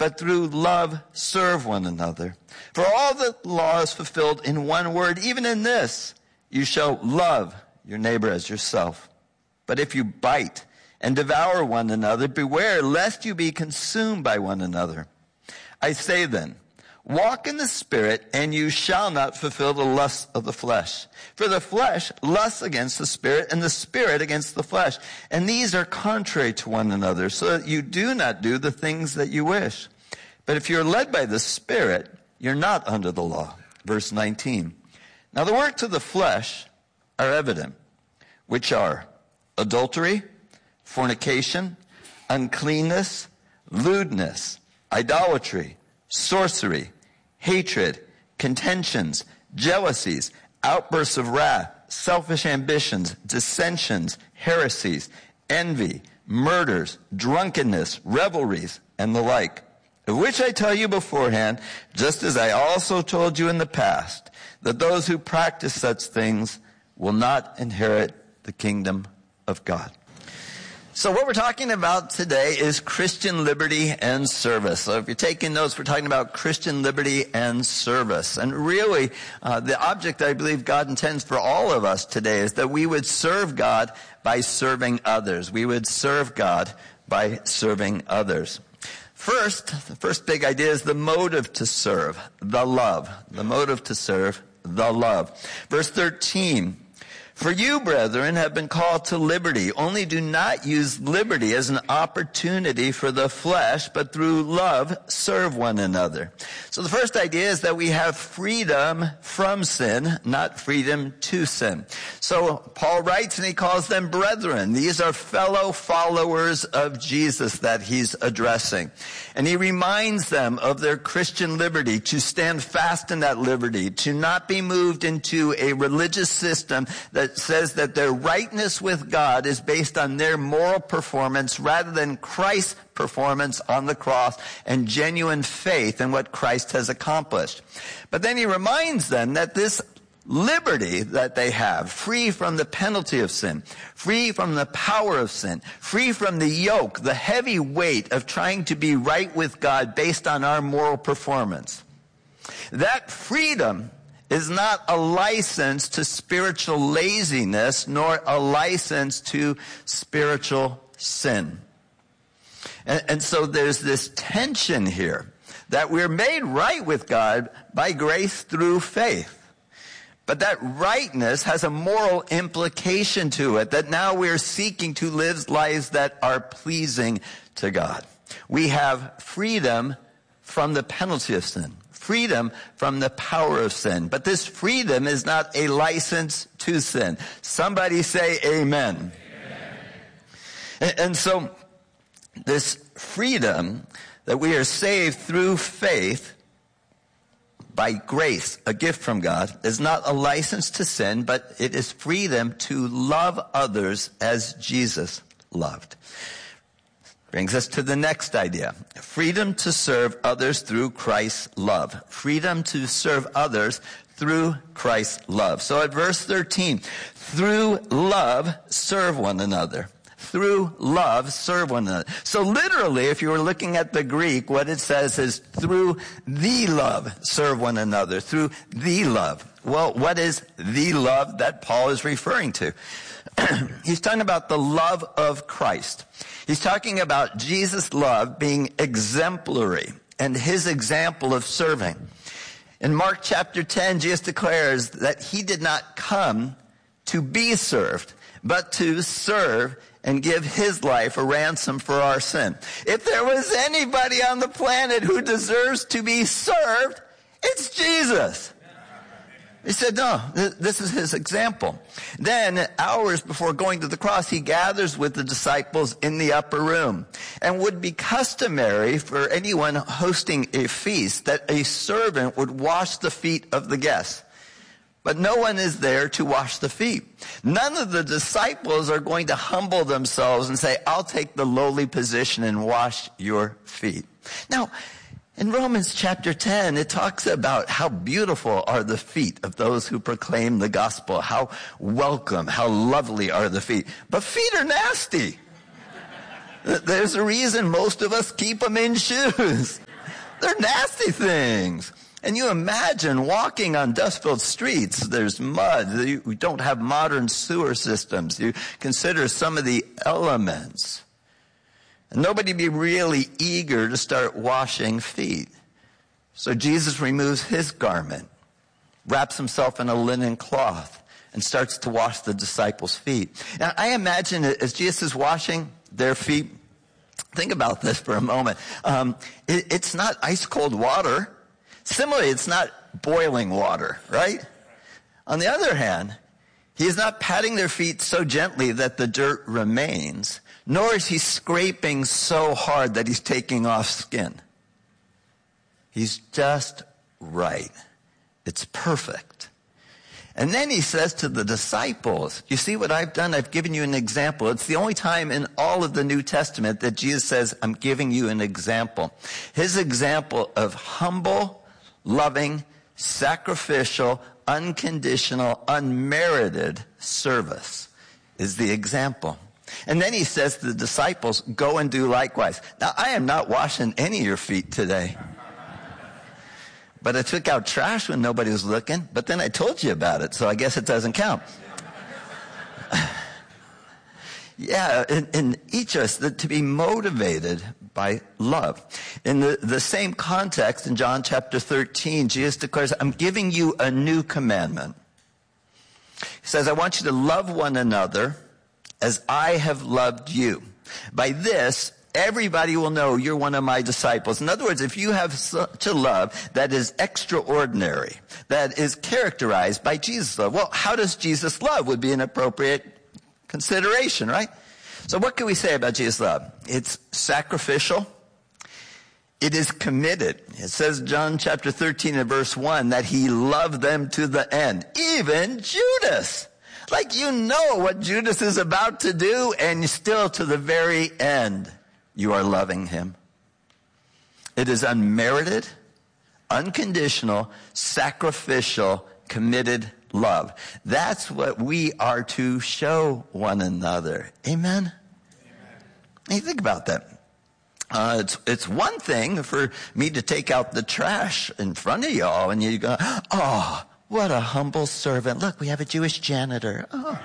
but through love serve one another. For all the law is fulfilled in one word, even in this, you shall love your neighbor as yourself. But if you bite and devour one another, beware lest you be consumed by one another. I say then, walk in the Spirit, and you shall not fulfill the lusts of the flesh. For the flesh lusts against the Spirit, and the Spirit against the flesh. And these are contrary to one another, so that you do not do the things that you wish. But if you're led by the Spirit, you're not under the law. Verse 19. Now the works of the flesh are evident, which are adultery, fornication, uncleanness, lewdness, idolatry, sorcery, hatred, contentions, jealousies, outbursts of wrath, selfish ambitions, dissensions, heresies, envy, murders, drunkenness, revelries, and the like, of which I tell you beforehand, just as I also told you in the past, that those who practice such things will not inherit the kingdom of God. So what we're talking about today is Christian liberty and service. So if you're taking notes, we're talking about Christian liberty and service. And really, the object I believe God intends for all of us today is that we would serve God by serving others. We would serve God by serving others. First, the first big idea is the motive to serve, the love. The motive to serve, the love. Verse 13. For you, brethren, have been called to liberty. Only do not use liberty as an opportunity for the flesh, but through love serve one another. So the first idea is that we have freedom from sin, not freedom to sin. So Paul writes and he calls them brethren. These are fellow followers of Jesus that he's addressing. And he reminds them of their Christian liberty, to stand fast in that liberty, to not be moved into a religious system that says that their rightness with God is based on their moral performance rather than Christ's performance on the cross and genuine faith in what Christ has accomplished. But then he reminds them that this liberty that they have, free from the penalty of sin, free from the power of sin, free from the yoke, the heavy weight of trying to be right with God based on our moral performance. That freedom is not a license to spiritual laziness, nor a license to spiritual sin. And so there's this tension here that we're made right with God by grace through faith. But that rightness has a moral implication to it, that now we're seeking to live lives that are pleasing to God. We have freedom from the penalty of sin, freedom from the power of sin. But this freedom is not a license to sin. Somebody say amen. Amen. And so this freedom that we are saved through faith by grace, a gift from God, is not a license to sin, but it is freedom to love others as Jesus loved. Brings us to the next idea. Freedom to serve others through Christ's love. Freedom to serve others through Christ's love. So at verse 13, through love, serve one another. Through love, serve one another. So literally, if you were looking at the Greek, what it says is through the love, serve one another. Through the love. Well, what is the love that Paul is referring to? He's talking about the love of Christ. He's talking about Jesus' love being exemplary and his example of serving. In Mark chapter 10, Jesus declares that he did not come to be served, but to serve and give his life a ransom for our sin. If there was anybody on the planet who deserves to be served, it's Jesus. He said, no, this is his example. Then, hours before going to the cross, he gathers with the disciples in the upper room. And would be customary for anyone hosting a feast that a servant would wash the feet of the guests. But no one is there to wash the feet. None of the disciples are going to humble themselves and say, I'll take the lowly position and wash your feet. Now, in Romans chapter 10, it talks about how beautiful are the feet of those who proclaim the gospel. How welcome, how lovely are the feet. But feet are nasty. There's a reason most of us keep them in shoes. They're nasty things. And you imagine walking on dust-filled streets. There's mud. We don't have modern sewer systems. You consider some of the elements. And nobody would be really eager to start washing feet. So Jesus removes his garment, wraps himself in a linen cloth, and starts to wash the disciples' feet. Now, I imagine as Jesus is washing their feet, think about this for a moment. It's not ice-cold water. Similarly, it's not boiling water, right? On the other hand, he is not patting their feet so gently that the dirt remains, nor is he scraping so hard that he's taking off skin. He's just right. It's perfect. And then he says to the disciples, you see what I've done? I've given you an example. It's the only time in all of the New Testament that Jesus says, I'm giving you an example. His example of humble, loving, sacrificial, unconditional, unmerited service is the example. And then he says to the disciples, go and do likewise. Now, I am not washing any of your feet today. But I took out trash when nobody was looking, but then I told you about it, so I guess it doesn't count. Yeah, in each of us, to be motivated by love. In the same context, in John chapter 13, Jesus declares, I'm giving you a new commandment. He says, I want you to love one another as I have loved you. By this, everybody will know you're one of my disciples. In other words, if you have such a love that is extraordinary, that is characterized by Jesus' love, well, how does Jesus love would be an appropriate consideration, right? So what can we say about Jesus' love? It's sacrificial. It is committed. It says John chapter 13 and verse 1 that he loved them to the end. Even Judas. Like you know what Judas is about to do, and still to the very end, you are loving him. It is unmerited, unconditional, sacrificial, committed love. That's what we are to show one another. Amen? Hey, think about that. It's one thing for me to take out the trash in front of y'all and you go, oh, what a humble servant. Look, we have a Jewish janitor. Oh.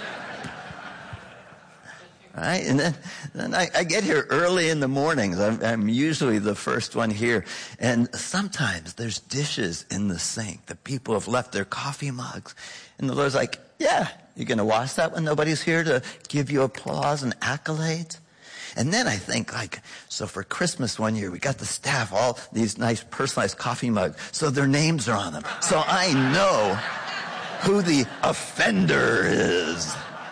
Right? And then I get here early in the mornings. I'm usually the first one here. And sometimes there's dishes in the sink. The people have left their coffee mugs. And the Lord's like, yeah, you're going to wash that when nobody's here to give you applause and accolades? And then I think so for Christmas one year, we got the staff all these nice personalized coffee mugs. So their names are on them. So I know who the offender is.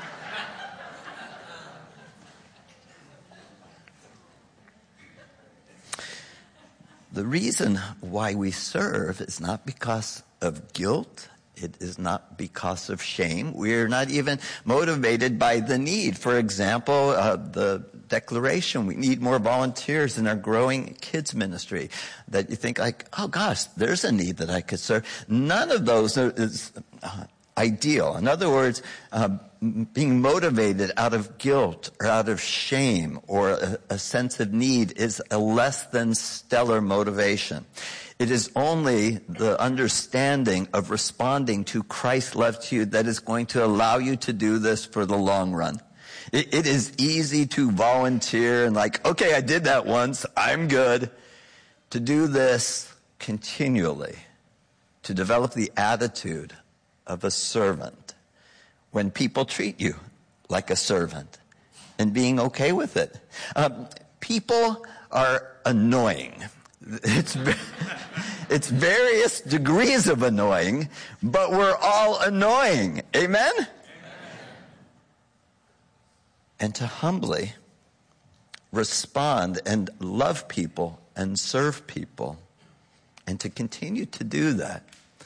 The reason why we serve is not because of guilt. It is not because of shame. We're not even motivated by the need. For example, the declaration, we need more volunteers in our growing kids ministry. That you think oh gosh, there's a need that I could serve. None of those is ideal. In other words, being motivated out of guilt or out of shame or a sense of need is a less than stellar motivation. It is only the understanding of responding to Christ's love to you that is going to allow you to do this for the long run. It is easy to volunteer and okay, I did that once, I'm good. To do this continually, to develop the attitude of a servant when people treat you like a servant and being okay with it. People are annoying. It's various degrees of annoying, but we're all annoying. Amen? Amen? And to humbly respond and love people and serve people and to continue to do that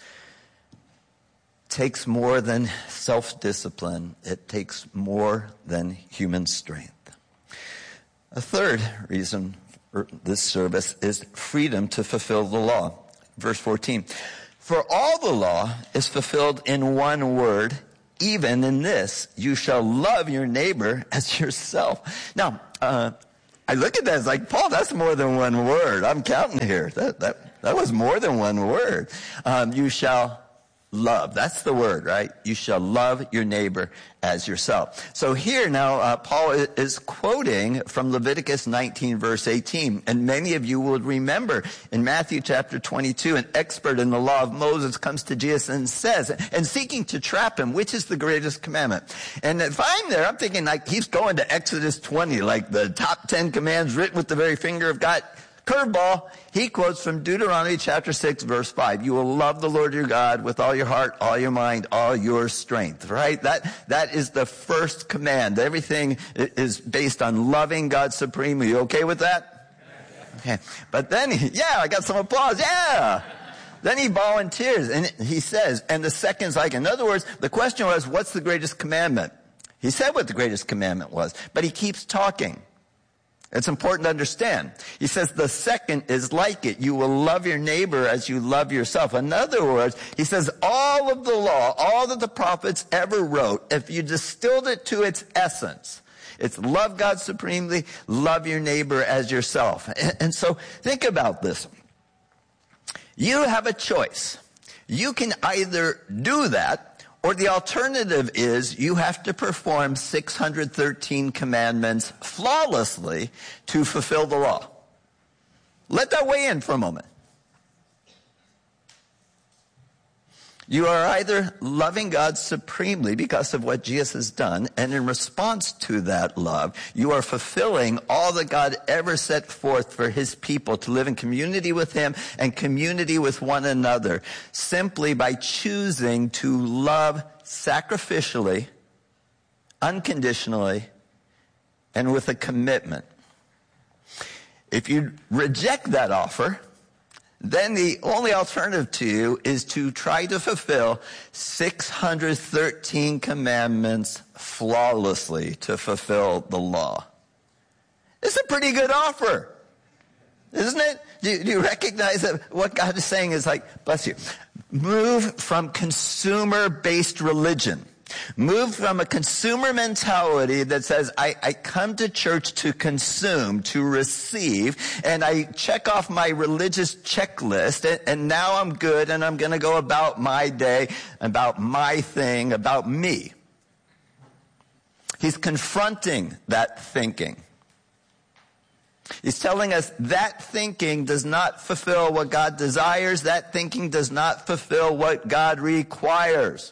takes more than self-discipline. It takes more than human strength. A third reason for this service is freedom to fulfill the law. Verse 14. For all the law is fulfilled in one word, even in this, you shall love your neighbor as yourself. Now, I look at that, it's like, Paul, that's more than one word. I'm counting here. That was more than one word. You shall love. That's the word, right? You shall love your neighbor as yourself. So here now, Paul is quoting from Leviticus 19, verse 18. And many of you will remember in Matthew chapter 22, an expert in the law of Moses comes to Jesus and says, and seeking to trap him, which is the greatest commandment? And if I'm there, I'm thinking like he's going to Exodus 20, like the top 10 commands written with the very finger of God. Curveball, he quotes from Deuteronomy chapter 6, verse 5. You will love the Lord your God with all your heart, all your mind, all your strength, right? That is the first command. Everything is based on loving God supremely. You okay with that? Okay. But then, I got some applause. Yeah. Then he volunteers and he says, and the second's like, in other words, the question was, what's the greatest commandment? He said what the greatest commandment was, but he keeps talking. It's important to understand. He says the second is like it. You will love your neighbor as you love yourself. In other words, he says all of the law, all that the prophets ever wrote, if you distilled it to its essence, it's love God supremely, love your neighbor as yourself. And so think about this. You have a choice. You can either do that, or the alternative is you have to perform 613 commandments flawlessly to fulfill the law. Let that weigh in for a moment. You are either loving God supremely because of what Jesus has done, and in response to that love, you are fulfilling all that God ever set forth for his people to live in community with him and community with one another, simply by choosing to love sacrificially, unconditionally, and with a commitment. If you reject that offer, then the only alternative to you is to try to fulfill 613 commandments flawlessly to fulfill the law. It's a pretty good offer, isn't it? Do you recognize that what God is saying is like, bless you, move from consumer-based religion. Move from a consumer mentality that says, I come to church to consume, to receive, and I check off my religious checklist, and now I'm good, and I'm going to go about my day, about my thing, about me. He's confronting that thinking. He's telling us that thinking does not fulfill what God desires. That thinking does not fulfill what God requires.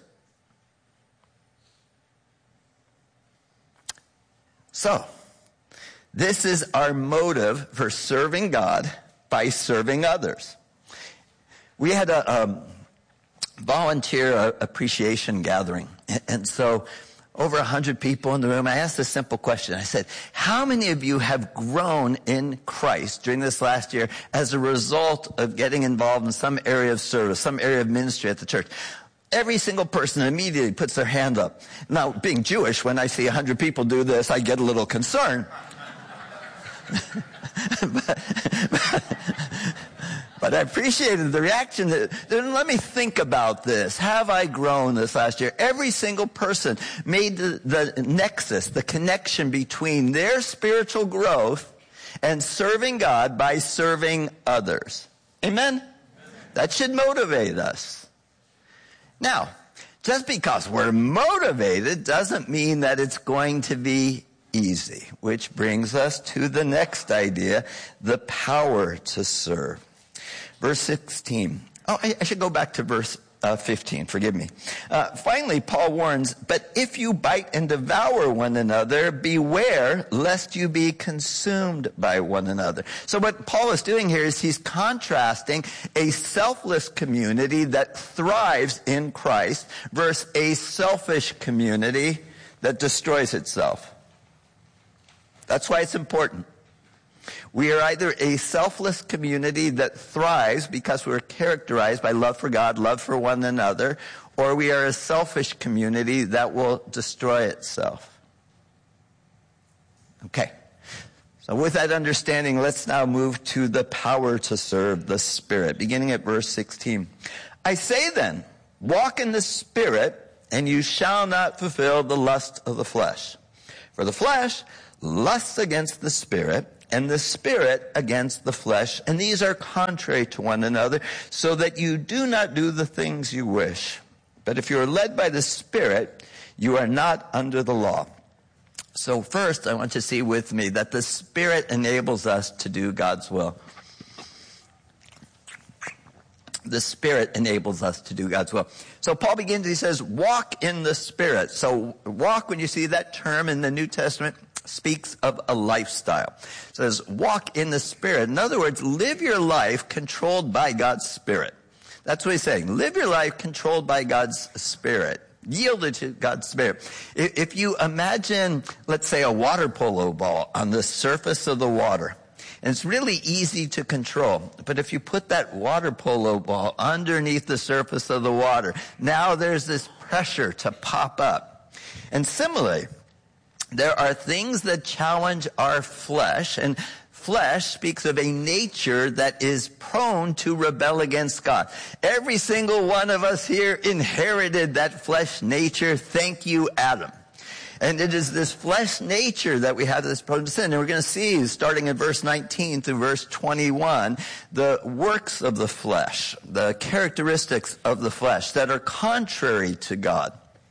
So, this is our motive for serving God by serving others. We had a volunteer appreciation gathering. And so, over 100 people in the room, I asked a simple question. I said, how many of you have grown in Christ during this last year as a result of getting involved in some area of service, some area of ministry at the church? Every single person immediately puts their hand up. Now, being Jewish, when I see 100 people do this, I get a little concerned. But I appreciated the reaction. Let me think about this. Have I grown this last year? Every single person made the nexus, the connection between their spiritual growth and serving God by serving others. Amen? That should motivate us. Now, just because we're motivated doesn't mean that it's going to be easy, which brings us to the next idea, the power to serve. Verse 16. Oh, I should go back to verse 15. Forgive me. Finally, Paul warns, but if you bite and devour one another, beware lest you be consumed by one another. So what Paul is doing here is he's contrasting a selfless community that thrives in Christ versus a selfish community that destroys itself. That's why it's important. We are either a selfless community that thrives because we're characterized by love for God, love for one another, or we are a selfish community that will destroy itself. Okay. So with that understanding, let's now move to the power to serve, the Spirit, beginning at verse 16. I say then, walk in the Spirit, and you shall not fulfill the lust of the flesh. For the flesh lusts against the Spirit, and the Spirit against the flesh, and these are contrary to one another, so that you do not do the things you wish. But if you are led by the Spirit, you are not under the law. So first, I want you to see with me that the Spirit enables us to do God's will. The Spirit enables us to do God's will. So Paul begins, he says, walk in the Spirit. So walk, when you see that term in the New Testament, speaks of a lifestyle. It says, walk in the Spirit. In other words, live your life controlled by God's Spirit. That's what he's saying. Live your life controlled by God's Spirit. Yielded to God's Spirit. If you imagine, let's say, a water polo ball on the surface of the water, and it's really easy to control. But if you put that water polo ball underneath the surface of the water, now there's this pressure to pop up. And similarly, there are things that challenge our flesh, and flesh speaks of a nature that is prone to rebel against God. Every single one of us here inherited that flesh nature. Thank you, Adam. And it is this flesh nature that we have this prone to sin. And we're going to see, starting in verse 19 through verse 21, the works of the flesh, the characteristics of the flesh that are contrary to God.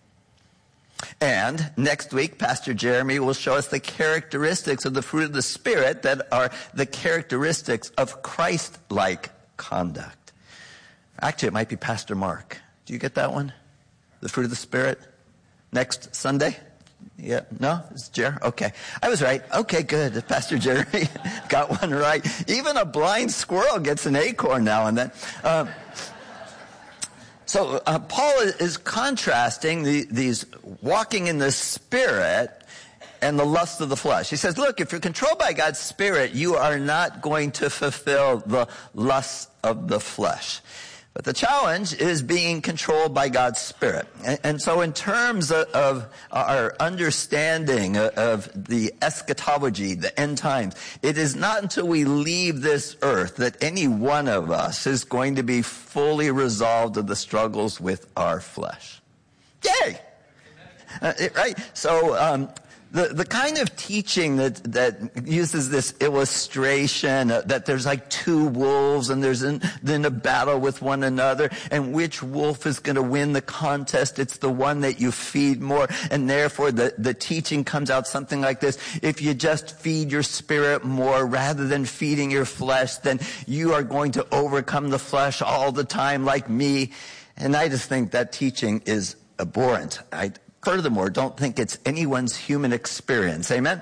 And next week, Pastor Jeremy will show us the characteristics of the fruit of the Spirit that are the characteristics of Christ-like conduct. Actually, it might be Pastor Mark. Do you get that one? The fruit of the Spirit? Next Sunday? Yeah, no? It's Jerry? Okay. I was right. Okay, good. Pastor Jeremy got one right. Even a blind squirrel gets an acorn now and then. So Paul is contrasting these walking in the Spirit and the lust of the flesh. He says, look, if you're controlled by God's Spirit, you are not going to fulfill the lusts of the flesh. But the challenge is being controlled by God's Spirit. And so in terms of our understanding of the eschatology, the end times, it is not until we leave this earth that any one of us is going to be fully resolved of the struggles with our flesh. Yay! Right? So, the kind of teaching that uses this illustration that there's like two wolves and there's then a battle with one another, and which wolf is going to win the contest? It's the one that you feed more, and therefore the teaching comes out something like this: if you just feed your spirit more rather than feeding your flesh, then you are going to overcome the flesh all the time like me. And I just think that teaching is abhorrent. Furthermore, don't think it's anyone's human experience. Amen?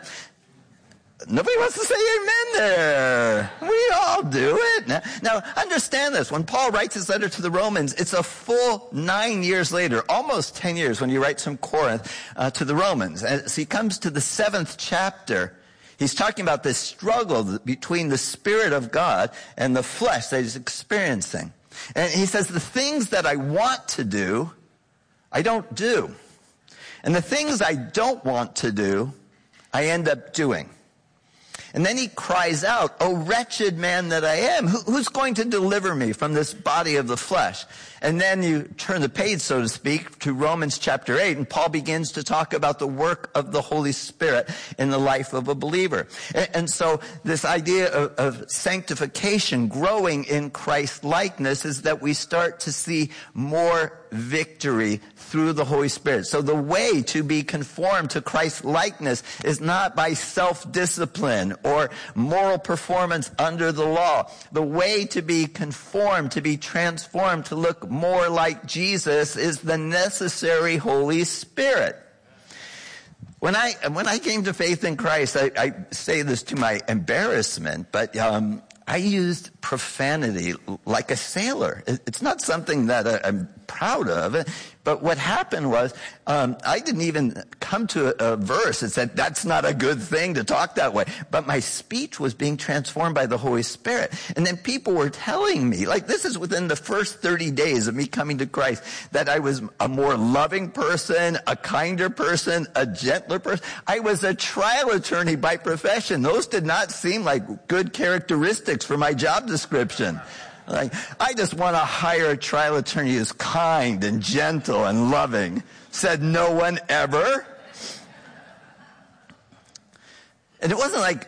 Nobody wants to say amen there. We all do it. Now, understand this. When Paul writes his letter to the Romans, it's a full 9 years later, almost 10 years, when he writes from Corinth to the Romans. And so he comes to the 7th chapter. He's talking about this struggle between the Spirit of God and the flesh that he's experiencing. And he says, the things that I want to do, I don't do. And the things I don't want to do, I end up doing. And then he cries out, "O wretched man that I am, who's going to deliver me from this body of the flesh?" And then you turn the page, so to speak, to Romans chapter 8, and Paul begins to talk about the work of the Holy Spirit in the life of a believer. And so this idea of sanctification, growing in Christ-likeness, is that we start to see more victory through the Holy Spirit. So the way to be conformed to Christ-likeness is not by self-discipline or moral performance under the law. The way to be conformed, to be transformed, to look more like Jesus is the necessary Holy Spirit. When I came to faith in Christ, I say this to my embarrassment, but I used profanity like a sailor. It's not something that I'm proud of. But what happened was, I didn't even come to a verse that said, that's not a good thing to talk that way. But my speech was being transformed by the Holy Spirit. And then people were telling me, like this is within the first 30 days of me coming to Christ, that I was a more loving person, a kinder person, a gentler person. I was a trial attorney by profession. Those did not seem like good characteristics for my job description. Like, I just want to hire a trial attorney who's kind and gentle and loving. Said no one ever. And it wasn't like,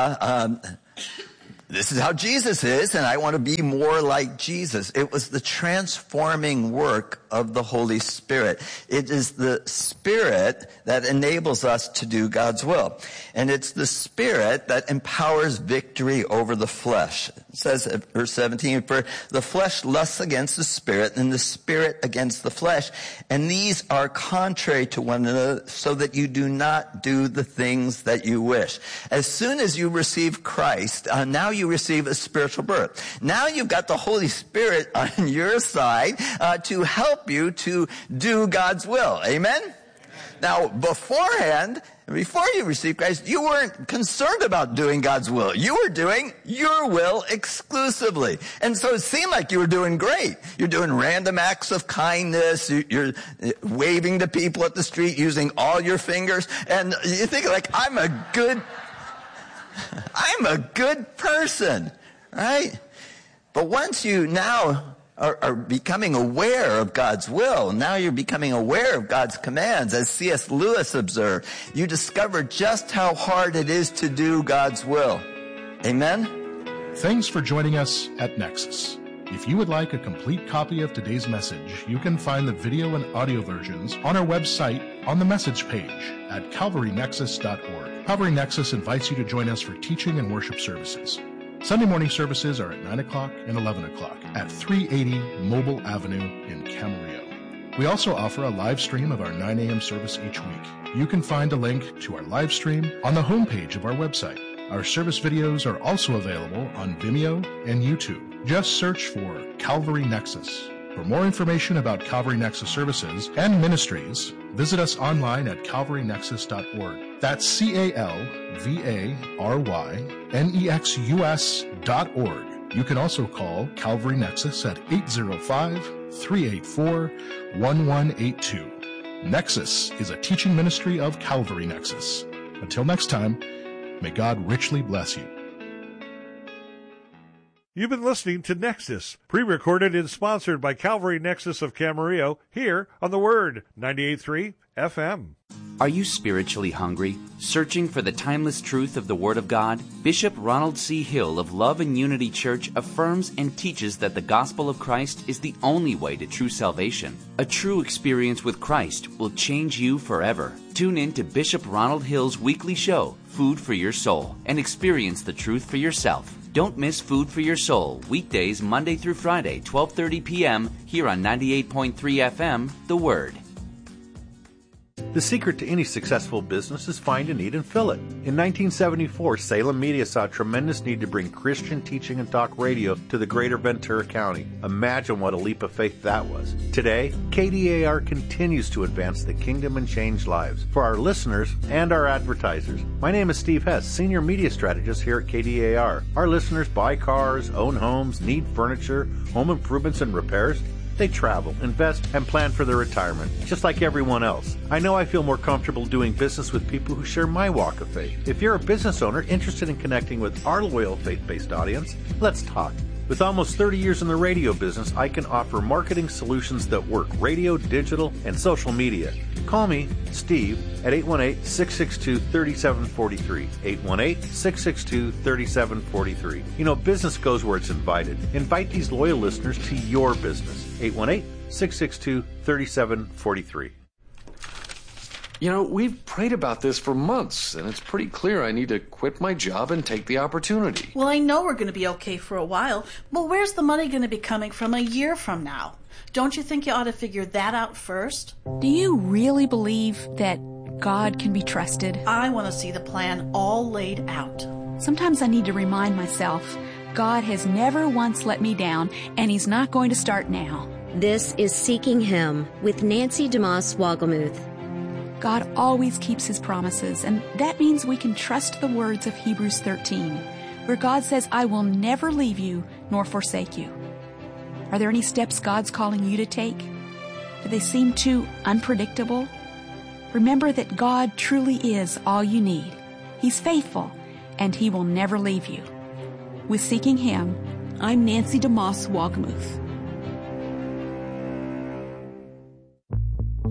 this is how Jesus is, and I want to be more like Jesus. It was the transforming work of the Holy Spirit. It is the Spirit that enables us to do God's will. And it's the Spirit that empowers victory over the flesh. It says at verse 17, for the flesh lusts against the Spirit, and the Spirit against the flesh. And these are contrary to one another, so that you do not do the things that you wish. As soon as you receive Christ, now you receive a spiritual birth. Now you've got the Holy Spirit on your side to help you to do God's will. Amen? Now, beforehand, before you received Christ, you weren't concerned about doing God's will. You were doing your will exclusively. And so it seemed like you were doing great. You're doing random acts of kindness. You're waving to people at the street using all your fingers. And you think like, I'm a good person, right? But once you now are becoming aware of God's will, now you're becoming aware of God's commands, as C.S. Lewis observed, you discover just how hard it is to do God's will. Amen? Thanks for joining us at Nexus. If you would like a complete copy of today's message, you can find the video and audio versions on our website on the message page at calvarynexus.org. Calvary Nexus invites you to join us for teaching and worship services. Sunday morning services are at 9 o'clock and 11 o'clock at 380 Mobile Avenue in Camarillo. We also offer a live stream of our 9 a.m. service each week. You can find a link to our live stream on the homepage of our website. Our service videos are also available on Vimeo and YouTube. Just search for Calvary Nexus. For more information about Calvary Nexus services and ministries, visit us online at calvarynexus.org. That's CalvaryNexus.org. You can also call Calvary Nexus at 805-384-1182. Nexus is a teaching ministry of Calvary Nexus. Until next time, may God richly bless you. You've been listening to Nexus, pre-recorded and sponsored by Calvary Nexus of Camarillo, here on The Word, 98.3 FM. Are you spiritually hungry, searching for the timeless truth of the Word of God? Bishop Ronald C. Hill of Love and Unity Church affirms and teaches that the gospel of Christ is the only way to true salvation. A true experience with Christ will change you forever. Tune in to Bishop Ronald Hill's weekly show, Food for Your Soul, and experience the truth for yourself. Don't miss Food for Your Soul, weekdays Monday through Friday, 12:30 p.m., here on 98.3 FM, The Word. The secret to any successful business is find a need and fill it. In 1974, Salem Media saw a tremendous need to bring Christian teaching and talk radio to the greater Ventura County. Imagine what a leap of faith that was. Today, KDAR continues to advance the kingdom and change lives for our listeners and our advertisers. My name is Steve Hess, Senior Media Strategist here at KDAR. Our listeners buy cars, own homes, need furniture, home improvements and repairs. They travel, invest, and plan for their retirement, just like everyone else. I know I feel more comfortable doing business with people who share my walk of faith. If you're a business owner interested in connecting with our loyal faith-based audience, let's talk. With almost 30 years in the radio business, I can offer marketing solutions that work: radio, digital, and social media. Call me, Steve, at 818-662-3743. 818-662-3743. You know, business goes where it's invited. Invite these loyal listeners to your business. 818-662-3743. You know, we've prayed about this for months, and it's pretty clear I need to quit my job and take the opportunity. Well, I know we're going to be okay for a while, but where's the money going to be coming from a year from now? Don't you think you ought to figure that out first? Do you really believe that God can be trusted? I want to see the plan all laid out. Sometimes I need to remind myself, God has never once let me down, and He's not going to start now. This is Seeking Him with Nancy DeMoss Wogelmuth. God always keeps His promises, and that means we can trust the words of Hebrews 13, where God says, I will never leave you nor forsake you. Are there any steps God's calling you to take? Do they seem too unpredictable? Remember that God truly is all you need. He's faithful, and He will never leave you. With Seeking Him, I'm Nancy DeMoss Wogelmuth.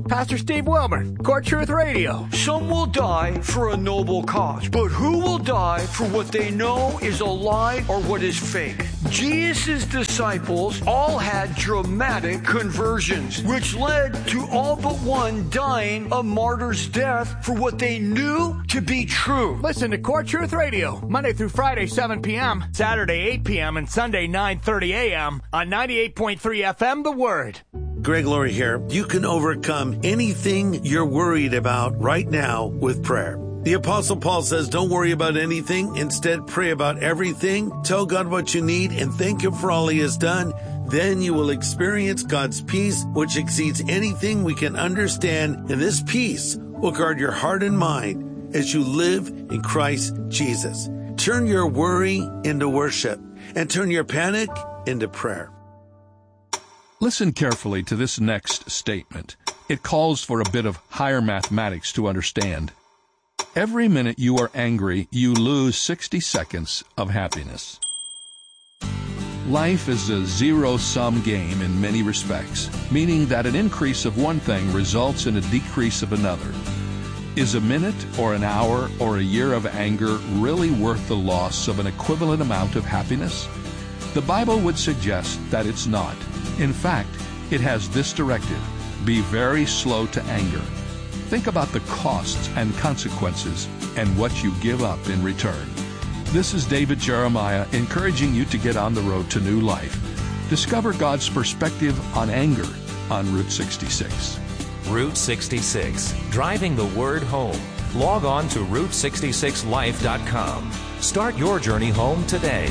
Pastor Steve Wilmer, Core Truth Radio. Some will die for a noble cause, but who will die for what they know is a lie or what is fake? Jesus' disciples all had dramatic conversions, which led to all but one dying a martyr's death for what they knew to be true. Listen to Core Truth Radio, Monday through Friday, 7 p.m., Saturday, 8 p.m., and Sunday, 9:30 a.m. on 98.3 FM, The Word. Greg Laurie here. You can overcome anything you're worried about right now with prayer. The Apostle Paul says, don't worry about anything. Instead, pray about everything. Tell God what you need and thank Him for all He has done. Then you will experience God's peace, which exceeds anything we can understand. And this peace will guard your heart and mind as you live in Christ Jesus. Turn your worry into worship and turn your panic into prayer. Listen carefully to this next statement. It calls for a bit of higher mathematics to understand. Every minute you are angry, you lose 60 seconds of happiness. Life is a zero-sum game in many respects, meaning that an increase of one thing results in a decrease of another. Is a minute or an hour or a year of anger really worth the loss of an equivalent amount of happiness? The Bible would suggest that it's not. In fact, it has this directive: be very slow to anger. Think about the costs and consequences and what you give up in return. This is David Jeremiah encouraging you to get on the road to new life. Discover God's perspective on anger on Route 66. Route 66, driving the word home. Log on to Route66Life.com. Start your journey home today.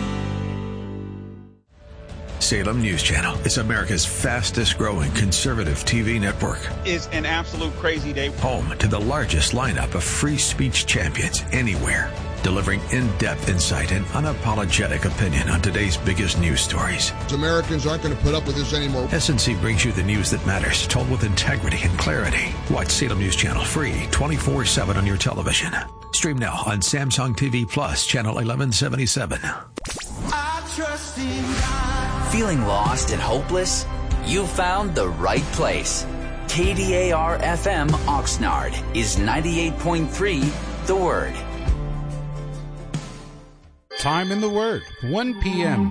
Salem News Channel is America's fastest growing conservative TV network. It's an absolute crazy day. Home to the largest lineup of free speech champions anywhere, delivering in-depth insight and unapologetic opinion on today's biggest news stories. Americans aren't going to put up with this anymore. SNC brings you the news that matters, told with integrity and clarity. Watch Salem News Channel free 24/7 on your television. Stream now on Samsung TV Plus, channel 1177. I trust in God. Feeling lost and hopeless? You found the right place. KDAR-FM Oxnard is 98.3 The Word. Time in the Word, 1 p.m.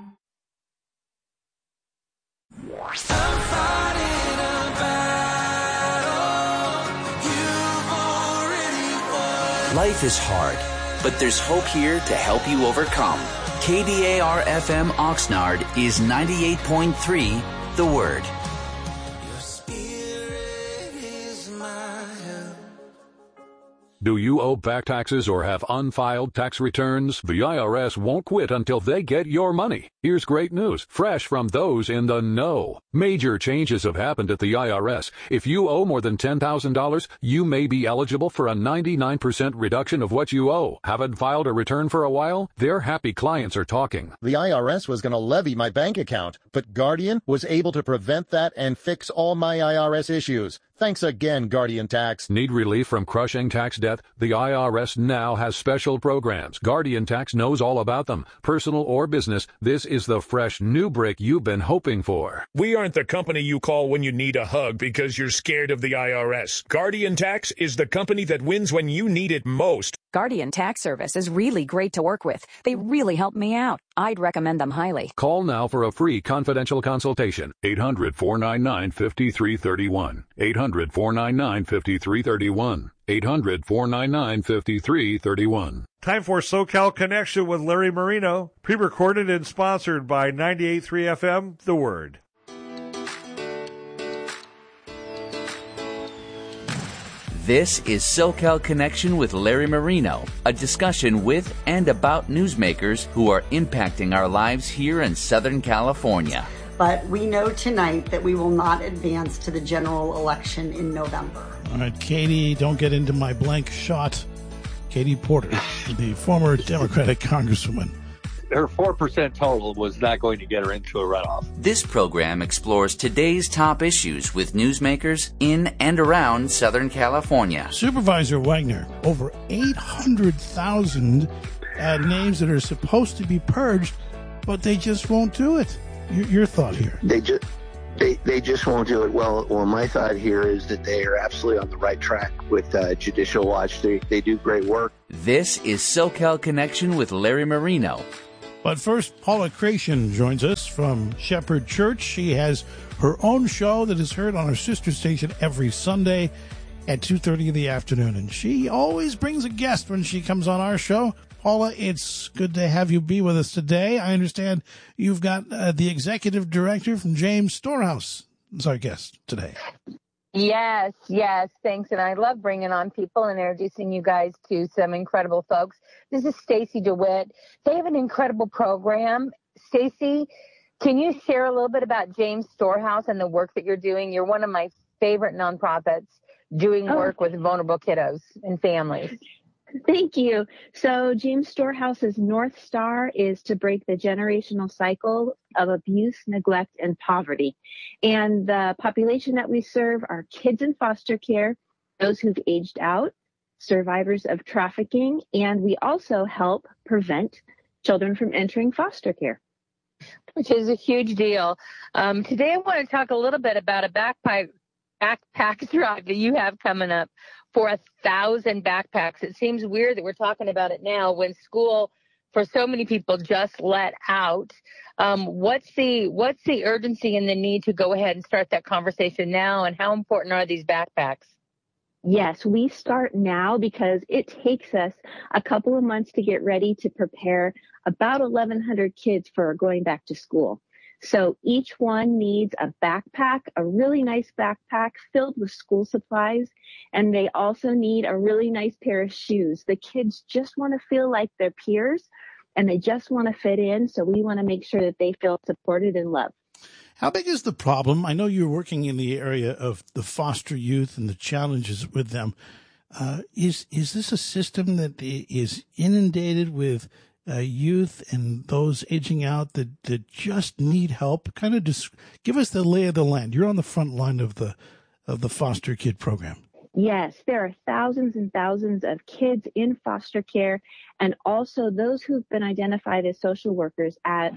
Life is hard, but there's hope here to help you overcome. KDAR-FM Oxnard is 98.3 The Word. Do you owe back taxes or have unfiled tax returns? The IRS won't quit until they get your money. Here's great news, fresh from those in the know. Major changes have happened at the IRS. If you owe more than $10,000, you may be eligible for a 99% reduction of what you owe. Haven't filed a return for a while? Their happy clients are talking. The IRS was going to levy my bank account, but Guardian was able to prevent that and fix all my IRS issues. Thanks again, Guardian Tax. Need relief from crushing tax debt? The IRS now has special programs. Guardian Tax knows all about them. Personal or business, this is the fresh new break you've been hoping for. We aren't the company you call when you need a hug because you're scared of the IRS. Guardian Tax is the company that wins when you need it most. Guardian Tax Service is really great to work with. They really helped me out. I'd recommend them highly. Call now for a free confidential consultation. 800-499-5331. 800-499-5331. 800-499-5331. Time for SoCal Connection with Larry Marino. Pre-recorded and sponsored by 98.3 FM, The Word. This is SoCal Connection with Larry Marino, a discussion with and about newsmakers who are impacting our lives here in Southern California. But we know tonight that we will not advance to the general election in November. All right, Katie, don't get into my blank shot. Katie Porter, the former Democratic Congresswoman. Her 4% total was not going to get her into a runoff. This program explores today's top issues with newsmakers in and around Southern California. Supervisor Wagner, over 800,000 names that are supposed to be purged, but they just won't do it. Your thought here? they just won't do it well. Well, my thought here is that they are absolutely on the right track with Judicial Watch. They do great work. This is SoCal Connection with Larry Marino. But first, Paula Creation joins us from Shepherd Church. She has her own show that is heard on her sister station every Sunday at 2:30 in the afternoon. And she always brings a guest when she comes on our show. Paula, it's good to have you be with us today. I understand you've got the executive director from James Storehouse as our guest today. Yes, thanks. And I love bringing on people and introducing you guys to some incredible folks. This is Stacy DeWitt. They have an incredible program. Stacy, can you share a little bit about James Storehouse and the work that you're doing? You're one of my favorite nonprofits doing work with vulnerable kiddos and families. Thank you. So James Storehouse's North Star is to break the generational cycle of abuse, neglect, and poverty. And the population that we serve are kids in foster care, those who've aged out, survivors of trafficking, and we also help prevent children from entering foster care. Which is a huge deal. Today I want to talk a little bit about a backpack drive that you have coming up for 1,000 backpacks. It seems weird that we're talking about it now when school for so many people just let out. What's the urgency and the need to go ahead and start that conversation now, and how important are these backpacks? Yes, we start now because it takes us a couple of months to get ready to prepare about 1,100 kids for going back to school. So each one needs a backpack, a really nice backpack filled with school supplies, and they also need a really nice pair of shoes. The kids just want to feel like their peers, and they just want to fit in, so we want to make sure that they feel supported and loved. How big is the problem? I know you're working in the area of the foster youth and the challenges with them. Is this a system that is inundated with youth and those aging out that just need help? Kind of just give us the lay of the land. You're on the front line of the foster kid program. Yes, there are thousands and thousands of kids in foster care, and also those who've been identified as by social workers as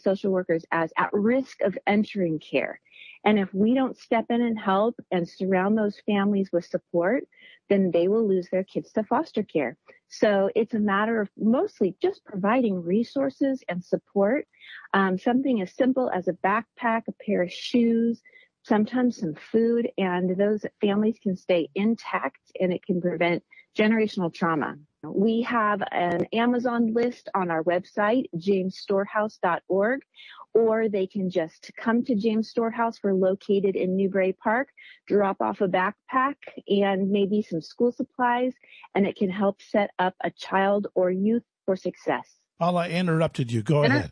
at risk of entering care. And if we don't step in and help and surround those families with support, then they will lose their kids to foster care. So it's a matter of mostly just providing resources and support, something as simple as a backpack, a pair of shoes, sometimes some food, and those families can stay intact and it can prevent generational trauma. We have an Amazon list on our website, jamesstorehouse.org, or they can just come to James Storehouse. We're located in Newbury Park, drop off a backpack and maybe some school supplies, and it can help set up a child or youth for success. Paula, I interrupted you. Go ahead.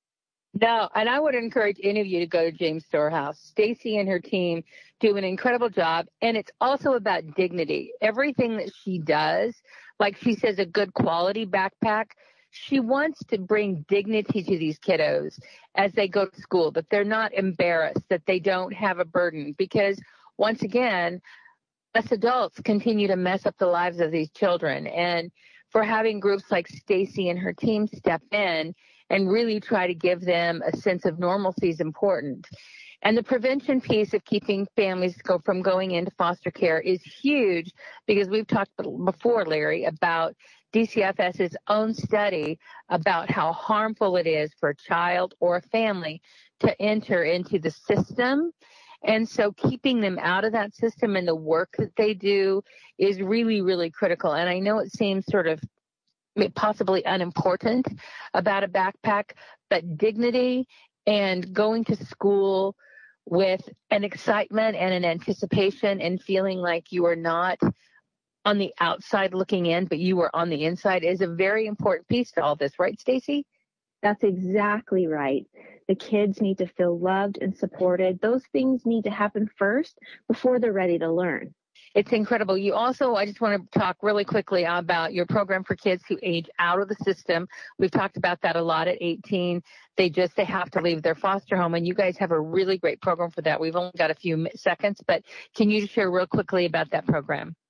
No, and I would encourage any of you to go to James Storehouse. Stacy and her team do an incredible job, and it's also about dignity. Everything that she does, like she says, a good quality backpack, she wants to bring dignity to these kiddos as they go to school, that they're not embarrassed, that they don't have a burden. Because, once again, us adults continue to mess up the lives of these children. And for having groups like Stacy and her team step in and really try to give them a sense of normalcy is important. And the prevention piece of keeping families from going into foster care is huge, because we've talked before, Larry, about DCFS's own study about how harmful it is for a child or a family to enter into the system. And so keeping them out of that system and the work that they do is really, really critical. And I know it seems sort of possibly unimportant about a backpack, but dignity and going to school with an excitement and an anticipation and feeling like you are not on the outside looking in, but you are on the inside is a very important piece to all this, right, Stacy? That's exactly right. The kids need to feel loved and supported. Those things need to happen first before they're ready to learn. It's incredible. You also, I just want to talk really quickly about your program for kids who age out of the system. We've talked about that a lot at 18. They have to leave their foster home, and you guys have a really great program for that. We've only got a few seconds, but can you share real quickly about that program?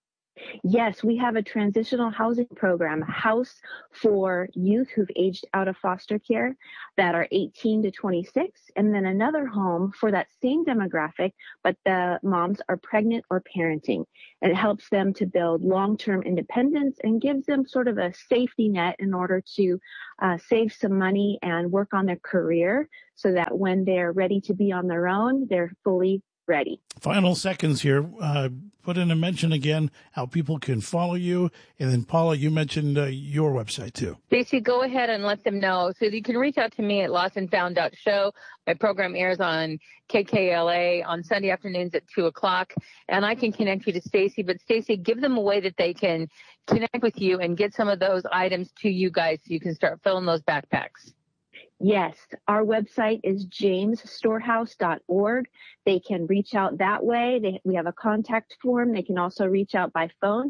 Yes, we have a transitional housing program, a house for youth who've aged out of foster care that are 18 to 26, and then another home for that same demographic, but the moms are pregnant or parenting. And it helps them to build long-term independence and gives them sort of a safety net in order to save some money and work on their career so that when they're ready to be on their own, they're fully ready. Final seconds here. Put in a mention again how people can follow you. And then, Paula, you mentioned your website, too. Stacey, go ahead and let them know. So you can reach out to me at lostandfound.show. My program airs on KKLA on Sunday afternoons at 2 o'clock. And I can connect you to Stacey. But, Stacey, give them a way that they can connect with you and get some of those items to you guys so you can start filling those backpacks. Yes, our website is jamesstorehouse.org. They can reach out that way. We have a contact form. They can also reach out by phone,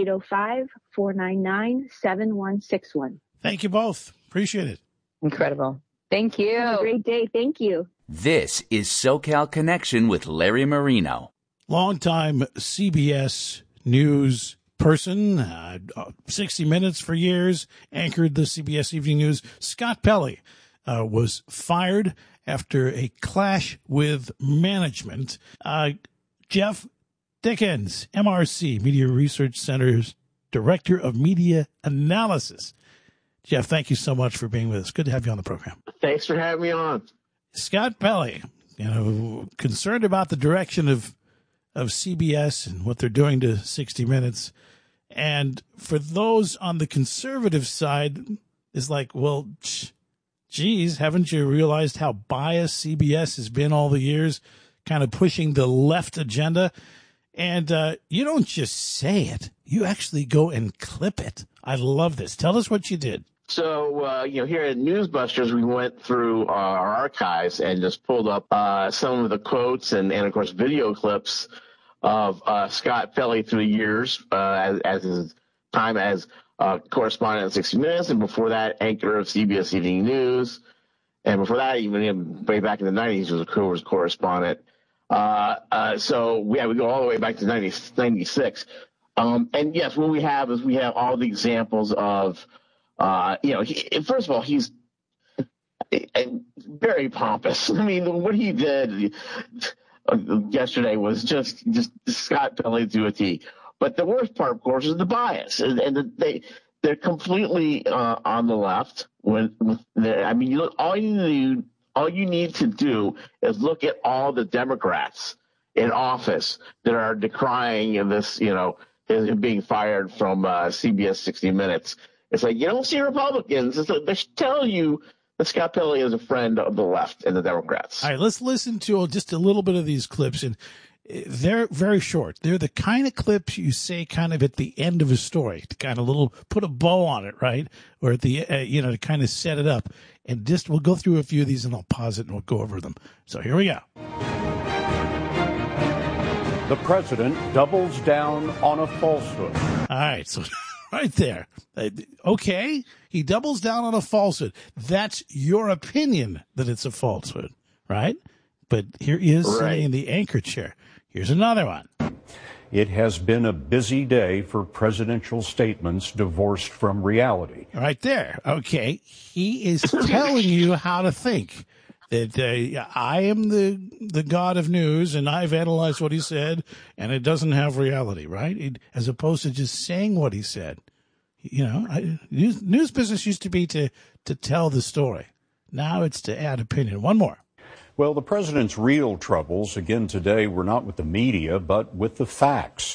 805-499-7161. Thank you both. Appreciate it. Incredible. Thank you. Have a great day. Thank you. This is SoCal Connection with Larry Marino. Longtime CBS News person, 60 Minutes for years, anchored the CBS Evening News. Scott Pelley was fired after a clash with management. Jeff Dickens, MRC, Media Research Center's Director of Media Analysis. Jeff, thank you so much for being with us. Good to have you on the program. Thanks for having me on. Scott Pelley, concerned about the direction of CBS and what they're doing to 60 Minutes. And for those on the conservative side, it's like, well, geez, haven't you realized how biased CBS has been all the years, kind of pushing the left agenda? And you don't just say it. You actually go and clip it. I love this. Tell us what you did. So, here at Newsbusters, we went through our archives and just pulled up some of the quotes and of course, video clips of Scott Pelley through the years as his time as correspondent at 60 Minutes, and before that, anchor of CBS Evening News. And before that, even way back in the 90s, he was a correspondent. So we go all the way back to 96. And yes, what we have is all the examples of, first of all, he's very pompous. I mean, what he did yesterday was just Scott Pelley to a T. But the worst part, of course, is the bias, and they're completely on the left. All you need to do is look at all the Democrats in office that are decrying this, him being fired from CBS 60 Minutes. It's like you don't see Republicans. They're telling you that Scott Pelley is a friend of the left and the Democrats. All right, let's listen to just a little bit of these clips, and they're very short. They're the kind of clips you say kind of at the end of a story to kind of put a bow on it, right? Or at the, to kind of set it up. And we'll go through a few of these and I'll pause it and we'll go over them. So here we go. The president doubles down on a falsehood. All right. So right there. Okay. He doubles down on a falsehood. That's your opinion that it's a falsehood, right? But here he is sitting in the anchor chair. Here's another one. It has been a busy day for presidential statements divorced from reality. Right there. Okay. He is telling you how to think. That I am the god of news, and I've analyzed what he said, and it doesn't have reality, right? As opposed to just saying what he said. News business used to be to tell the story. Now it's to add opinion. One more. Well, the president's real troubles, again today, were not with the media, but with the facts.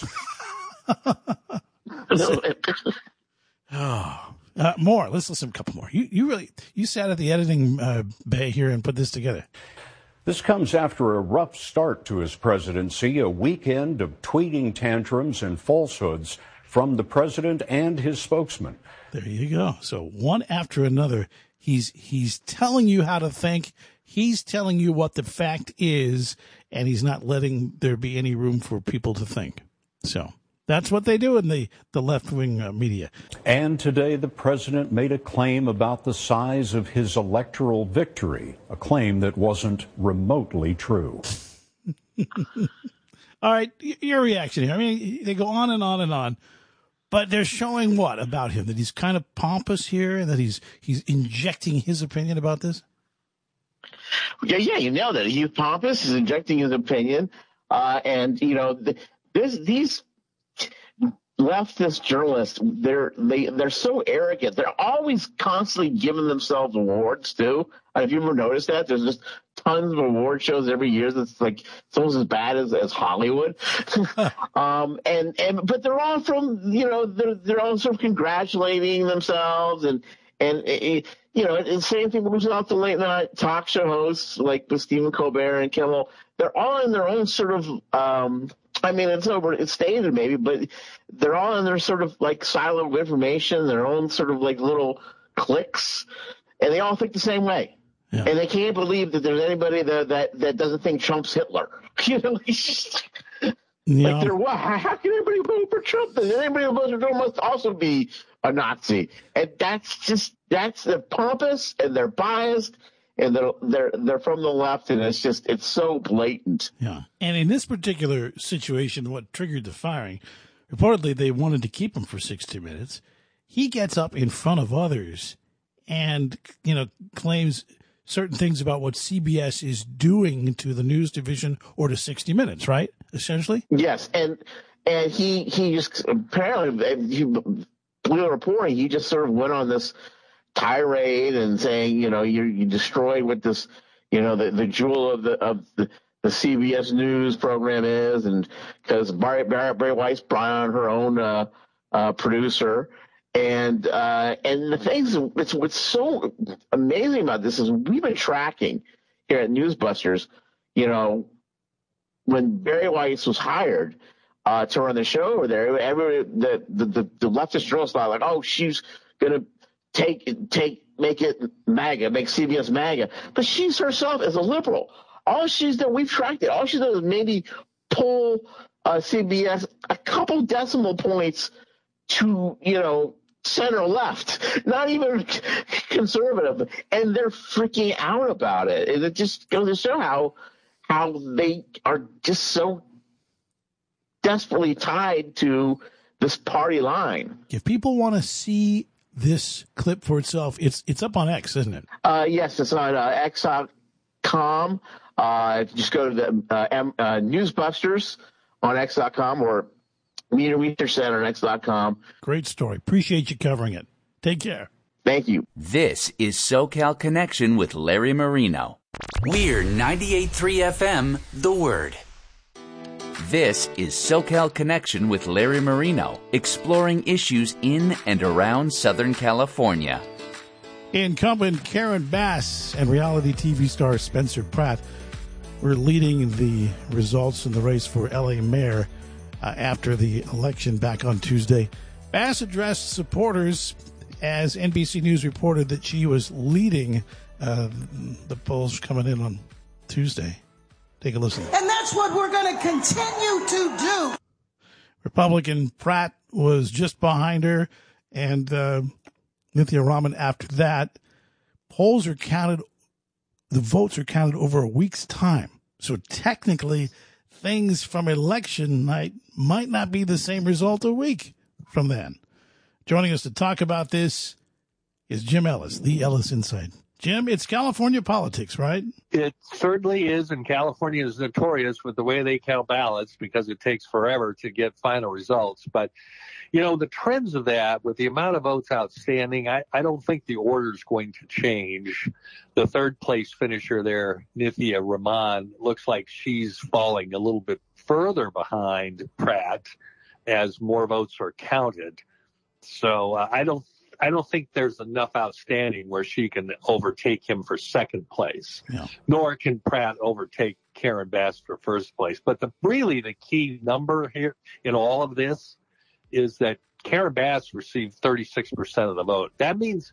More. Let's listen to a couple more. You sat at the editing bay here and put this together. This comes after a rough start to his presidency, a weekend of tweeting tantrums and falsehoods from the president and his spokesman. There you go. So one after another, he's telling you how to think. He's telling you what the fact is, and he's not letting there be any room for people to think. So that's what they do in the left-wing media. And today the president made a claim about the size of his electoral victory, a claim that wasn't remotely true. All right, your reaction here. I mean, they go on and on and on, but they're showing what about him? That he's kind of pompous here and that he's injecting his opinion about this? Yeah, you nailed it. He's pompous. He's injecting his opinion. And, you know, these leftist journalists, they're so arrogant. They're always constantly giving themselves awards, too. If you ever noticed that, there's just tons of award shows every year that's like it's almost as bad as Hollywood. But they're all from, you know, they're all sort of congratulating themselves and you know, the same thing goes out to late night talk show hosts like with Stephen Colbert and Kimmel. They're all in their own sort of, I mean, it's stated maybe, but they're all in their sort of like silo of information, their own sort of like little cliques, and they all think the same way. Yeah. And they can't believe that there's anybody that doesn't think Trump's Hitler. You know, like they're what? How can anybody vote for Trump? Anybody who votes for Trump must also be a Nazi. And they're pompous and they're biased and they're from the left, and it's so blatant. Yeah. And in this particular situation, what triggered the firing, reportedly they wanted to keep him for 60 minutes. He gets up in front of others and, you know, claims certain things about what CBS is doing to the news division or to 60 Minutes, right? Essentially? Yes. And he just apparently, he blew reporting, he just sort of went on this tirade and saying, you know, you destroyed what this, you know, the jewel of the CBS News program is, and because Barry Weiss brought on her own producer. And the things, what's so amazing about this is we've been tracking here at Newsbusters, you know, when Barry Weiss was hired to run the show over there, the leftist journalists thought like, oh, she's gonna make it MAGA, make CBS MAGA, but she's herself as a liberal. All she's done, we've tracked it. All she's done is maybe pull CBS a couple decimal points to, you know, center left, not even conservative, and they're freaking out about it. And it just goes to show how they are just so desperately tied to this party line. If people want to see this clip for itself, it's up on X, isn't it? Yes, it's on X.com. Just go to the Newsbusters on X.com or Media Research Center on X.com. Great story. Appreciate you covering it. Take care. Thank you. This is SoCal Connection with Larry Marino. We're 98.3 FM, The Word. This is SoCal Connection with Larry Marino, exploring issues in and around Southern California. Incumbent Karen Bass and reality TV star Spencer Pratt were leading the results in the race for L.A. mayor after the election back on Tuesday. Bass addressed supporters as NBC News reported that she was leading the polls coming in on Tuesday. Take a listen. And that's what we're going to continue to do. Republican Pratt was just behind her, and Nithya Raman after that. Polls are counted, the votes are counted over a week's time. So technically, things from election night might not be the same result a week from then. Joining us to talk about this is Jim Ellis, the Ellis Insight. Jim, it's California politics, right? It certainly is, and California is notorious with the way they count ballots because it takes forever to get final results. But, you know, the trends of that, with the amount of votes outstanding, I don't think the order is going to change. The third place finisher there, Nithya Raman, looks like she's falling a little bit further behind Pratt as more votes are counted. So I don't think there's enough outstanding where she can overtake him for second place, nor can Pratt overtake Karen Bass for first place. But really the key number here in all of this is that Karen Bass received 36% of the vote. That means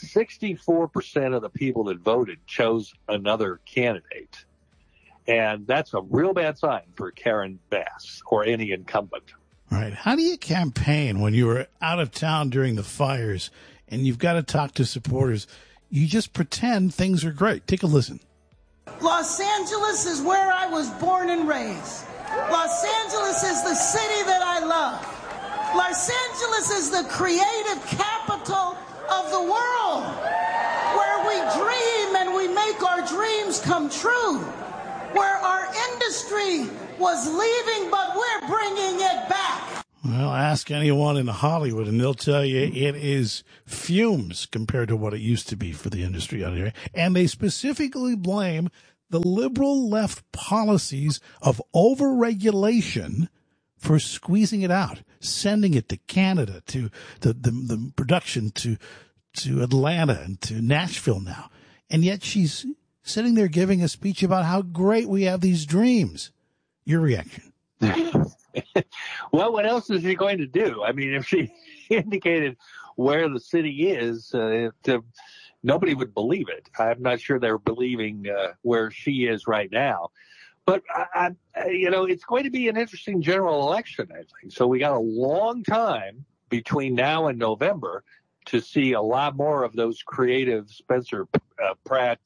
64% of the people that voted chose another candidate. And that's a real bad sign for Karen Bass or any incumbent. All right. How do you campaign when you were out of town during the fires and you've got to talk to supporters? You just pretend things are great. Take a listen. Los Angeles is where I was born and raised. Los Angeles is the city that I love. Los Angeles is the creative capital of the world, where we dream and we make our dreams come true, where our industry was leaving, but we're bringing it back. Well, ask anyone in Hollywood, and they'll tell you it is fumes compared to what it used to be for the industry out here. And they specifically blame the liberal left policies of overregulation for squeezing it out, sending it to Canada, to the production to Atlanta and to Nashville now. And yet she's sitting there giving a speech about how great we have these dreams. Your reaction? Well, what else is she going to do? I mean, if she indicated where the city is, nobody would believe it. I'm not sure they're believing where she is right now. But, it's going to be an interesting general election, I think. So we got a long time between now and November to see a lot more of those creative Spencer Pratt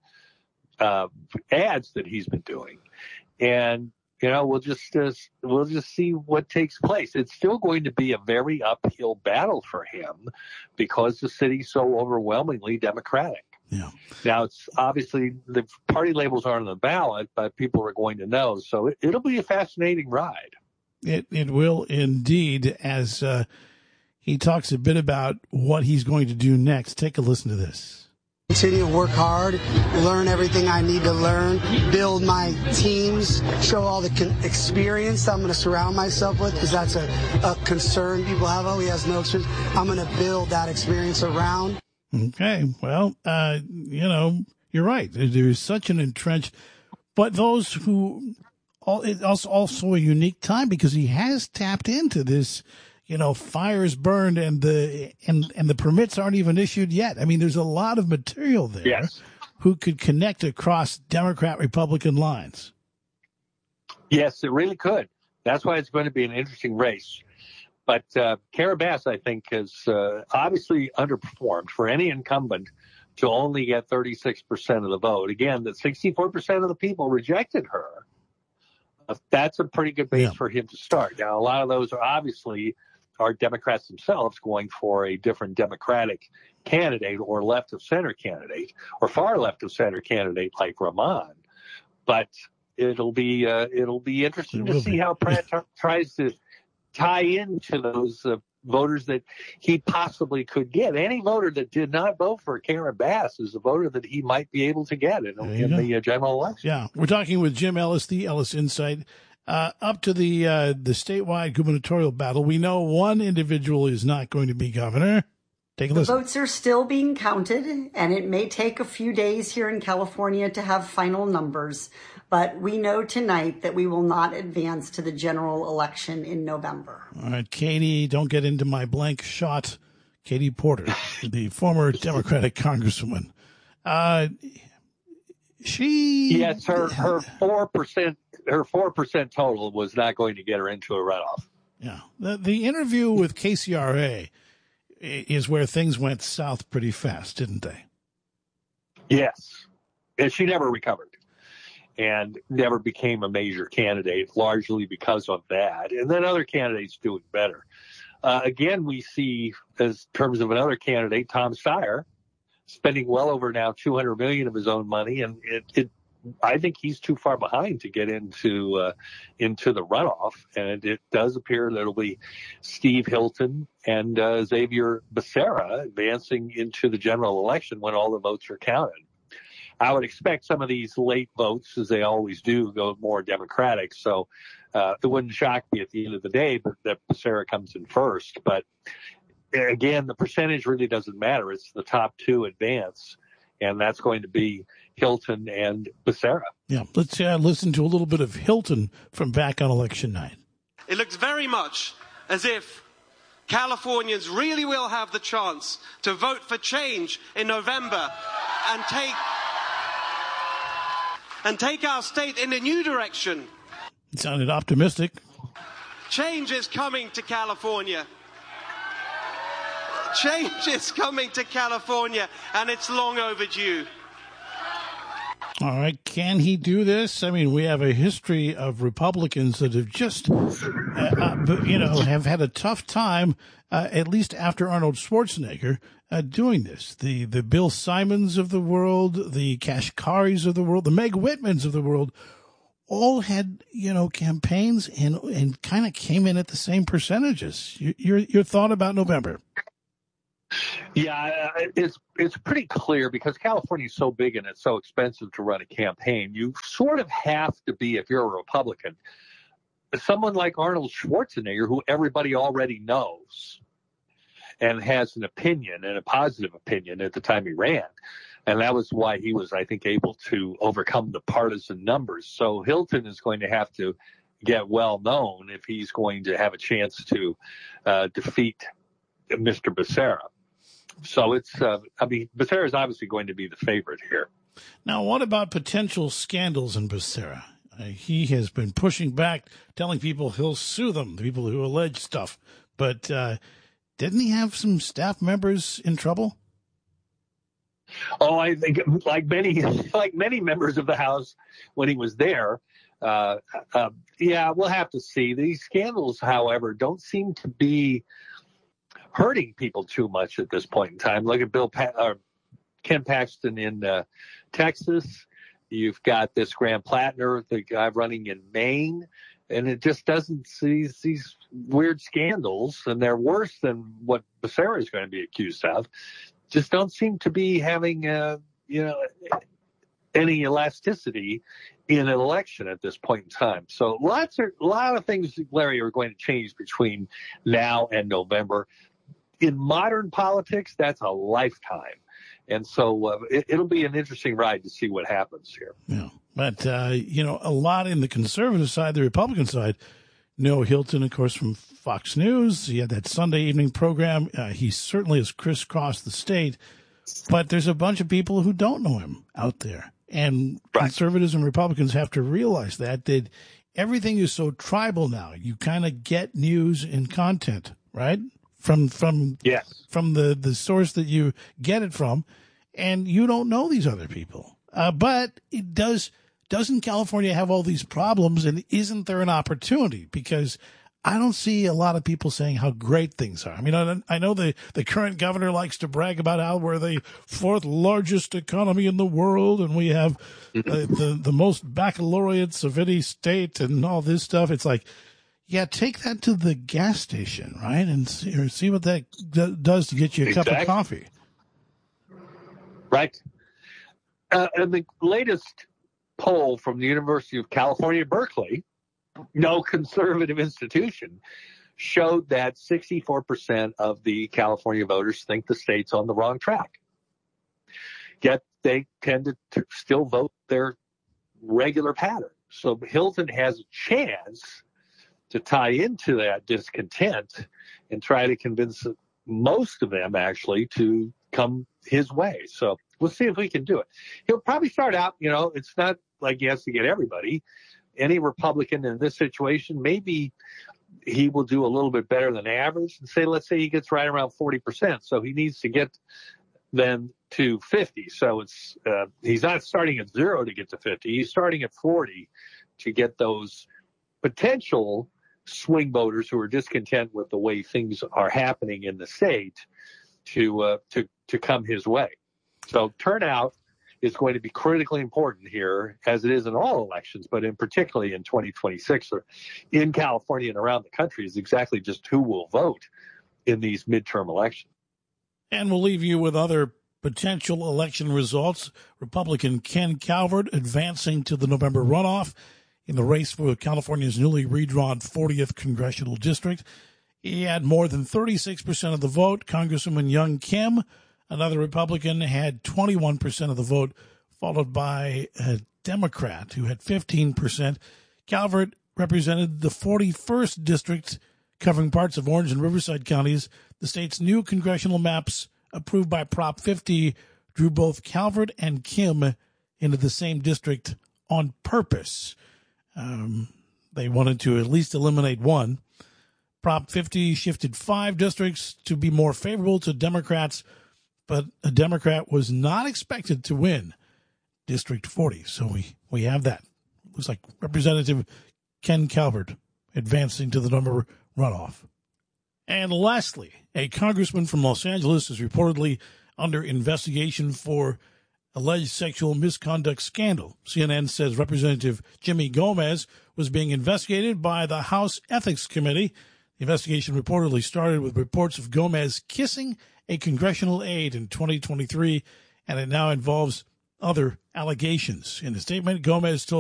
ads that he's been doing. And, we'll just see what takes place. It's still going to be a very uphill battle for him because the city's so overwhelmingly Democratic. Yeah. Now, it's obviously the party labels aren't on the ballot, but people are going to know. So it'll be a fascinating ride. It will indeed, as he talks a bit about what he's going to do next. Take a listen to this. Continue to work hard, learn everything I need to learn, build my teams, show all the experience I'm going to surround myself with, because that's a concern people have. Oh, he has no experience. I'm going to build that experience around. Okay. Well, you're right. There's such an entrenched, but those who, it's also a unique time because he has tapped into this, fires burned and the permits aren't even issued yet. I mean, there's a lot of material there. Yes. Who could connect across Democrat-Republican lines. Yes, it really could. That's why it's going to be an interesting race. But Kara Bass, I think, has obviously underperformed for any incumbent to only get 36% of the vote. Again, that 64% of the people rejected her. That's a pretty good base for him to start. Now, a lot of those are Democrats themselves going for a different Democratic candidate or left of center candidate or far left of center candidate like Rahman. But it'll be interesting to see how Pratt tries to tie into those voters that he possibly could get. Any voter that did not vote for Karen Bass is a voter that he might be able to get in the general election. Yeah, we're talking with Jim Ellis, the Ellis Insight. Up to the statewide gubernatorial battle, we know one individual is not going to be governor. Take a listen. The votes are still being counted, and it may take a few days here in California to have final numbers. But we know tonight that we will not advance to the general election in November. All right, Katie, don't get into my blank shot. Katie Porter, the former Democratic congresswoman. Yes, her 4% total was not going to get her into a runoff. Yeah, the interview with KCRA is where things went south pretty fast, didn't they? Yes, and she never recovered and never became a major candidate, largely because of that. And then other candidates doing better. Again, we see, as terms of another candidate, Tom Steyer, spending well over now $200 million of his own money, and I think he's too far behind to get into the runoff. And it does appear that it'll be Steve Hilton and Xavier Becerra advancing into the general election when all the votes are counted. I would expect some of these late votes, as they always do, go more Democratic. So it wouldn't shock me at the end of the day that Becerra comes in first. But again, the percentage really doesn't matter. It's the top two advance, and that's going to be Hilton and Becerra. Yeah, let's listen to a little bit of Hilton from back on election night. It looks very much as if Californians really will have the chance to vote for change in November and take our state in a new direction. It sounded optimistic. Change is coming to California. Change is coming to California, and it's long overdue. All right. Can he do this? I mean, we have a history of Republicans that have just, have had a tough time, at least after Arnold Schwarzenegger, doing this. The Bill Simons of the world, the Kashkaris of the world, the Meg Whitmans of the world, all had, campaigns and kind of came in at the same percentages. Your thought about November? Yeah, it's pretty clear because California is so big and it's so expensive to run a campaign. You sort of have to be, if you're a Republican, someone like Arnold Schwarzenegger, who everybody already knows and has an opinion, and a positive opinion at the time he ran. And that was why he was, I think, able to overcome the partisan numbers. So Hilton is going to have to get well known if he's going to have a chance to defeat Mr. Becerra. So Becerra is obviously going to be the favorite here. Now, what about potential scandals in Becerra? He has been pushing back, telling people he'll sue them, the people who allege stuff. But didn't he have some staff members in trouble? Oh, I think like many members of the House when he was there. We'll have to see. These scandals, however, don't seem to be hurting people too much at this point in time. Look at Ken Paxton in Texas. You've got this Graham Plattner, the guy running in Maine, and it just doesn't see these weird scandals, and they're worse than what Becerra is going to be accused of. Just don't seem to be having any elasticity in an election at this point in time. So a lot of things, Larry, are going to change between now and November. In modern politics, that's a lifetime. And so it'll be an interesting ride to see what happens here. Yeah. But, a lot in the conservative side, the Republican side, Noah Hilton, of course, from Fox News. He had that Sunday evening program. He certainly has crisscrossed the state. But there's a bunch of people who don't know him out there. And conservatives and Republicans have to realize that everything is so tribal now. You kind of get news and content, right? From the source that you get it from, and you don't know these other people. But doesn't California have all these problems, and isn't there an opportunity? Because I don't see a lot of people saying how great things are. I mean, I know the current governor likes to brag about how we're the fourth largest economy in the world, and we have the most baccalaureates of any state and all this stuff. It's like, yeah, take that to the gas station, right, and see what that does to get you a cup of coffee. Right. And the latest poll from the University of California, Berkeley, no conservative institution, showed that 64% of the California voters think the state's on the wrong track. Yet they tend to still vote their regular pattern. So Hilton has a chance to tie into that discontent and try to convince most of them actually to come his way. So we'll see if we can do it. He'll probably start out, it's not like he has to get everybody. Any Republican in this situation, maybe he will do a little bit better than average and let's say he gets right around 40%. So he needs to get then to 50. So it's, he's not starting at 0 to get to 50. He's starting at 40 to get those potential swing voters who are discontent with the way things are happening in the state to come his way. So turnout is going to be critically important here, as it is in all elections, but in particularly in 2026 or in California and around the country is exactly just who will vote in these midterm elections. And we'll leave you with other potential election results. Republican Ken Calvert advancing to the November runoff in the race for California's newly redrawn 40th congressional district. He had more than 36% of the vote. Congresswoman Young Kim, another Republican, had 21% of the vote, followed by a Democrat who had 15%. Calvert represented the 41st district, covering parts of Orange and Riverside counties. The state's new congressional maps, approved by Prop 50, drew both Calvert and Kim into the same district on purpose. They wanted to at least eliminate one. Prop 50 shifted 5 districts to be more favorable to Democrats, but a Democrat was not expected to win. District 40. So we have that. Looks like Representative Ken Calvert advancing to the November runoff. And lastly, a congressman from Los Angeles is reportedly under investigation for alleged sexual misconduct scandal. CNN says Representative Jimmy Gomez was being investigated by the House Ethics Committee. The investigation reportedly started with reports of Gomez kissing a congressional aide in 2023, and it now involves other allegations. In a statement, Gomez told